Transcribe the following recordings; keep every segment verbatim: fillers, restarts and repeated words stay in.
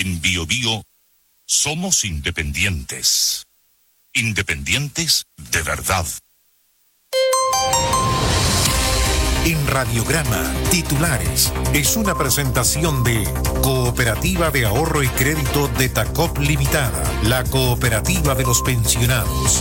En Bio Bio somos independientes. Independientes de verdad. En Radiograma, titulares, es una presentación de Cooperativa de Ahorro y Crédito de Tacop Limitada, la cooperativa de los pensionados.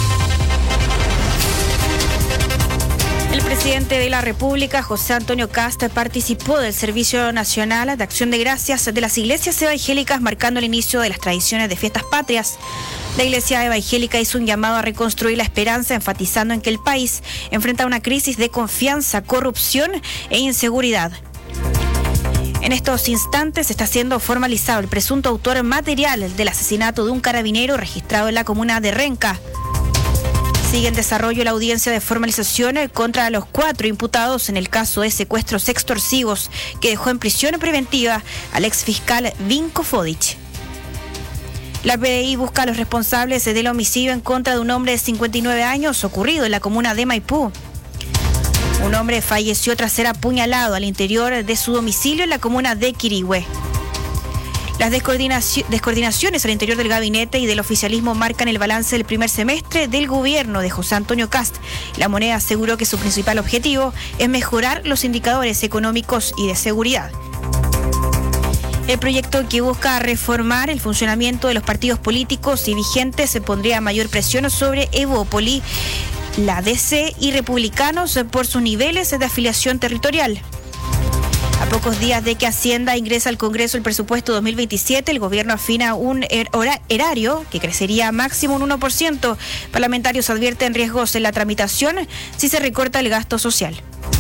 El presidente de la República, José Antonio Kast, participó del Servicio Nacional de Acción de Gracias de las iglesias evangélicas, marcando el inicio de las tradiciones de fiestas patrias. La Iglesia Evangélica hizo un llamado a reconstruir la esperanza, enfatizando en que el país enfrenta una crisis de confianza, corrupción e inseguridad. En estos instantes está siendo formalizado el presunto autor material del asesinato de un carabinero registrado en la comuna de Renca. Sigue en desarrollo la audiencia de formalización contra los cuatro imputados en el caso de secuestros extorsivos que dejó en prisión preventiva al exfiscal Vinko Fodic. La P D I busca a los responsables del homicidio en contra de un hombre de cincuenta y nueve años ocurrido en la comuna de Maipú. Un hombre falleció tras ser apuñalado al interior de su domicilio en la comuna de Quirihue. Las descoordinaci- descoordinaciones al interior del gabinete y del oficialismo marcan el balance del primer semestre del gobierno de José Antonio Kast. La Moneda aseguró que su principal objetivo es mejorar los indicadores económicos y de seguridad. El proyecto, que busca reformar el funcionamiento de los partidos políticos y vigentes, se pondría mayor presión sobre Evópoli, la D C y republicanos por sus niveles de afiliación territorial. A pocos días de que Hacienda ingresa al Congreso el presupuesto dos mil veintisiete, el gobierno afina un er- hora- erario que crecería máximo un uno por ciento. Parlamentarios advierten riesgos en la tramitación si se recorta el gasto social.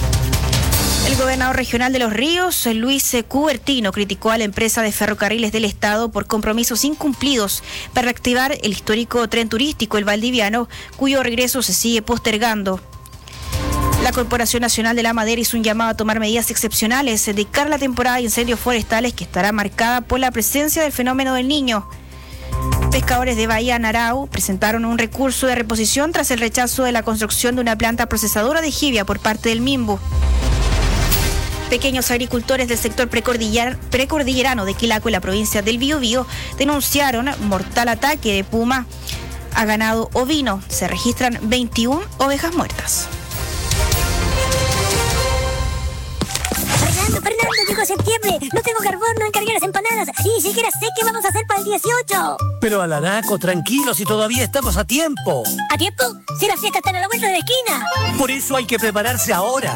El gobernador regional de Los Ríos, Luis Cubertino, criticó a la empresa de ferrocarriles del Estado por compromisos incumplidos para reactivar el histórico tren turístico El Valdiviano, cuyo regreso se sigue postergando. La Corporación Nacional de la Madera hizo un llamado a tomar medidas excepcionales de cara a la temporada de incendios forestales, que estará marcada por la presencia del fenómeno del Niño. Pescadores de Bahía Narau presentaron un recurso de reposición tras el rechazo de la construcción de una planta procesadora de jibia por parte del Minbu. Pequeños agricultores del sector precordillar- precordillerano de Quilaco, en la provincia del Biobío, denunciaron mortal ataque de puma a ganado ovino. Se registran veintiuna ovejas muertas. Fernando, Fernando, llegó septiembre. No tengo carbón, no encargué las empanadas. Y ni siquiera sé qué vamos a hacer para el dieciocho. Pero Alaraco, tranquilo, si todavía estamos a tiempo. ¿A tiempo? Si la fiesta está a la vuelta de la esquina. Por eso hay que prepararse ahora.